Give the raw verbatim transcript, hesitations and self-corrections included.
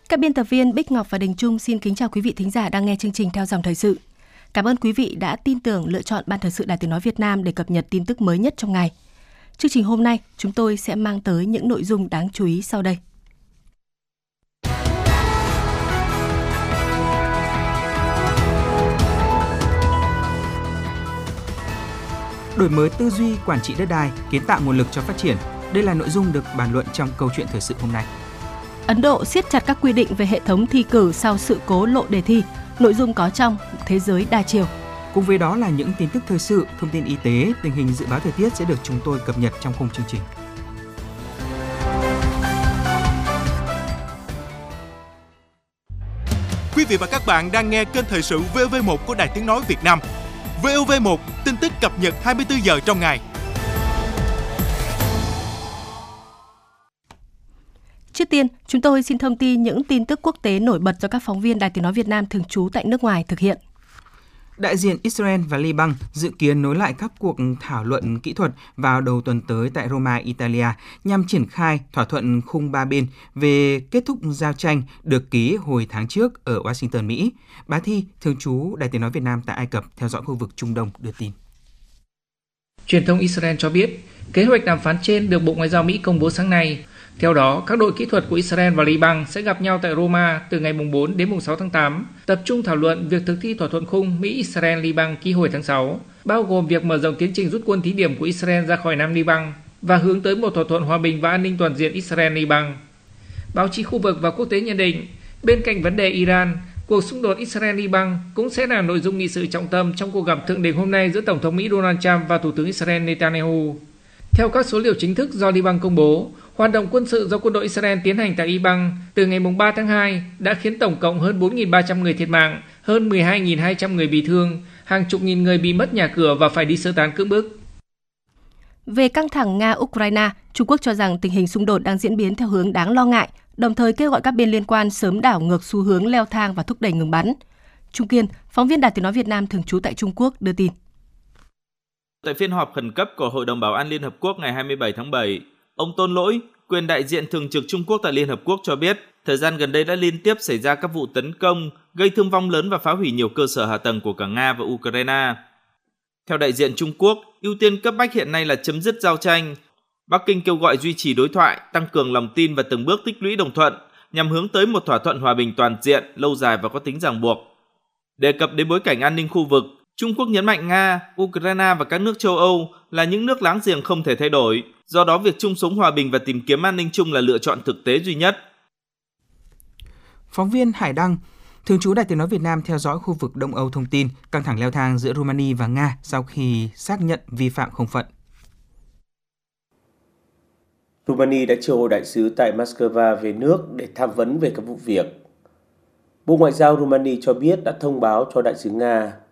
Các biên tập viên Bích Ngọc và Đình Trung xin kính chào quý vị thính giả đang nghe chương trình Theo dòng thời sự. Cảm ơn quý vị đã tin tưởng lựa chọn Ban Thời sự Đài Tiếng nói Việt Nam để cập nhật tin tức mới nhất trong ngày. Chương trình hôm nay chúng tôi sẽ mang tới những nội dung đáng chú ý sau đây. Đổi mới tư duy quản trị đất đai, kiến tạo nguồn lực cho phát triển. Đây là nội dung được bàn luận trong câu chuyện thời sự hôm nay. Ấn Độ siết chặt các quy định về hệ thống thi cử sau sự cố lộ đề thi. Nội dung có trong Thế giới đa chiều. Cùng với đó là những tin tức thời sự, thông tin y tế, tình hình dự báo thời tiết sẽ được chúng tôi cập nhật trong khung chương trình. Quý vị và các bạn đang nghe kênh thời sự vê o vê một của Đài Tiếng nói Việt Nam. vê o vê một, tin tức cập nhật hai mươi tư giờ trong ngày. Trước tiên, chúng tôi xin thông tin những tin tức quốc tế nổi bật do các phóng viên Đài Tiếng nói Việt Nam thường trú tại nước ngoài thực hiện. Đại diện Israel và Liban dự kiến nối lại các cuộc thảo luận kỹ thuật vào đầu tuần tới tại Roma, Italia nhằm triển khai thỏa thuận khung ba bên về kết thúc giao tranh được ký hồi tháng trước ở Washington, Mỹ. Bá Thi, thường trú Đài Tiếng nói Việt Nam tại Ai Cập, theo dõi khu vực Trung Đông đưa tin. Truyền thông Israel cho biết, kế hoạch đàm phán trên được Bộ Ngoại giao Mỹ công bố sáng nay. Theo đó, các đội kỹ thuật của Israel và Liban sẽ gặp nhau tại Roma từ ngày bốn đến sáu tháng tám, tập trung thảo luận việc thực thi thỏa thuận khung Mỹ-Israel-Liban ký hồi tháng sáu, bao gồm việc mở rộng tiến trình rút quân thí điểm của Israel ra khỏi Nam Liban và hướng tới một thỏa thuận hòa bình và an ninh toàn diện Israel-Liban. Báo chí khu vực và quốc tế nhận định, bên cạnh vấn đề Iran, cuộc xung đột Israel-Liban cũng sẽ là nội dung nghị sự trọng tâm trong cuộc gặp thượng đỉnh hôm nay giữa Tổng thống Mỹ Donald Trump và Thủ tướng Israel Netanyahu. Theo các số liệu chính thức do Liban công bố, hoạt động quân sự do quân đội Israel tiến hành tại Liban từ ngày ba tháng hai đã khiến tổng cộng hơn bốn nghìn ba trăm người thiệt mạng, hơn mười hai nghìn hai trăm người bị thương, hàng chục nghìn người bị mất nhà cửa và phải đi sơ tán cưỡng bức. Về căng thẳng Nga-Ukraine, Trung Quốc cho rằng tình hình xung đột đang diễn biến theo hướng đáng lo ngại, đồng thời kêu gọi các bên liên quan sớm đảo ngược xu hướng leo thang và thúc đẩy ngừng bắn. Trung Kiên, phóng viên Đài Tiếng nói Việt Nam thường trú tại Trung Quốc đưa tin. Tại phiên họp khẩn cấp của Hội đồng Bảo an Liên Hợp Quốc ngày hai mươi bảy tháng bảy, ông Tôn Lỗi, quyền đại diện thường trực Trung Quốc tại Liên Hợp Quốc cho biết, thời gian gần đây đã liên tiếp xảy ra các vụ tấn công, gây thương vong lớn và phá hủy nhiều cơ sở hạ tầng của cả Nga và Ukraine. Theo đại diện Trung Quốc, ưu tiên cấp bách hiện nay là chấm dứt giao tranh. Bắc Kinh kêu gọi duy trì đối thoại, tăng cường lòng tin và từng bước tích lũy đồng thuận, nhằm hướng tới một thỏa thuận hòa bình toàn diện, lâu dài và có tính ràng buộc. Đề cập đến bối cảnh an ninh khu vực, Trung Quốc nhấn mạnh Nga, Ukraine và các nước châu Âu là những nước láng giềng không thể thay đổi, do đó việc chung sống hòa bình và tìm kiếm an ninh chung là lựa chọn thực tế duy nhất. Phóng viên Hải Đăng, thường trú Đài Tiếng nói Việt Nam theo dõi khu vực Đông Âu thông tin căng thẳng leo thang giữa Romania và Nga sau khi xác nhận vi phạm không phận. Romania đã triệu hồi đại sứ tại Moscow về nước để tham vấn về các vụ việc. Bộ Ngoại giao Romania cho biết đã thông báo cho đại sứ Nga